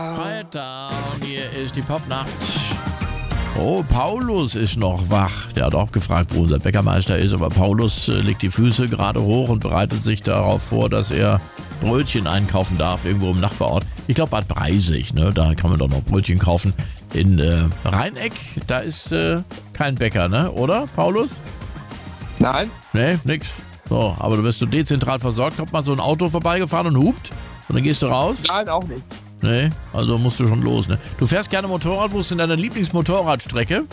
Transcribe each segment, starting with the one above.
Weiter, und hier ist die Popnacht. Oh, Paulus ist noch wach. Der hat auch gefragt, wo unser Bäckermeister ist, aber Paulus legt die Füße gerade hoch und bereitet sich darauf vor, dass er Brötchen einkaufen darf, irgendwo im Nachbarort. Ich glaube Bad Breisig, ne? Da kann man doch noch Brötchen kaufen. In Rheineck, da ist kein Bäcker, ne? Oder, Paulus? Nein. Nee, nix. So, aber du wirst dezentral versorgt. Kommt mal so ein Auto vorbeigefahren und hupt und dann gehst du raus? Nein, auch nicht. Nee, also musst du schon los, ne? Du fährst gerne Motorrad, wo ist denn deine Lieblingsmotorradstrecke?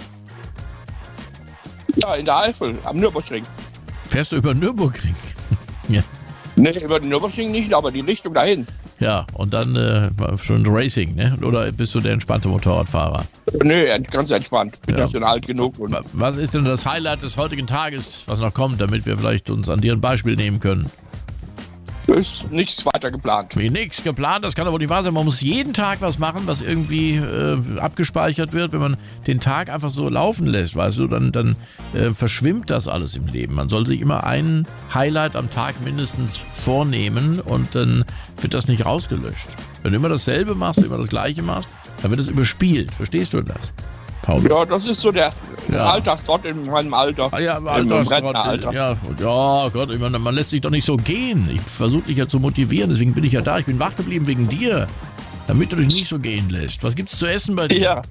Ja, in der Eifel, am Nürburgring. Fährst du über Nürburgring? Ja. Nee, über den Nürburgring nicht, aber die Richtung dahin. Ja, und dann schon Racing, ne? Oder bist du der entspannte Motorradfahrer? Nee, ganz entspannt. Bin ja schon alt genug. Und Was ist denn das Highlight des heutigen Tages, was noch kommt, damit wir vielleicht uns an dir ein Beispiel nehmen können? ist nichts weiter geplant. Wie nix geplant, das kann aber nicht wahr sein. Man muss jeden Tag was machen, was irgendwie abgespeichert wird. Wenn man den Tag einfach so laufen lässt, weißt du, dann verschwimmt das alles im Leben. Man sollte sich immer ein Highlight am Tag mindestens vornehmen und dann wird das nicht rausgelöscht. Wenn du immer dasselbe machst, immer das Gleiche machst, dann wird es überspielt. Verstehst du das, Paul? Ja, das ist so der Alltagstrott in meinem Alter. Ah ja, Im Alltagstrott. Ja, Gott, ich meine, man lässt sich doch nicht so gehen. Ich versuche dich ja zu motivieren, deswegen bin ich ja da. Ich bin wach geblieben wegen dir, damit du dich nicht so gehen lässt. Was gibt's zu essen bei dir? Ja.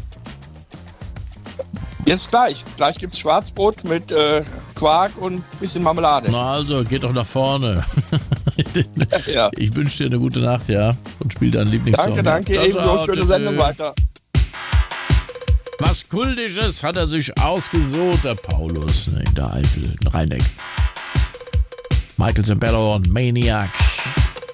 Jetzt gleich. Gleich gibt's Schwarzbrot mit Quark und bisschen Marmelade. Na also, geht doch nach vorne. Ja. Ich wünsche dir eine gute Nacht, ja. Und spiel deinen Lieblingssong. Danke. Ciao, Ebenso. ciao, Schöne tschüss. Sendung weiter. Was Kultisches hat er sich ausgesucht, der Paulus in der Eifel, in Rheineck. Michael Zambello und Maniac.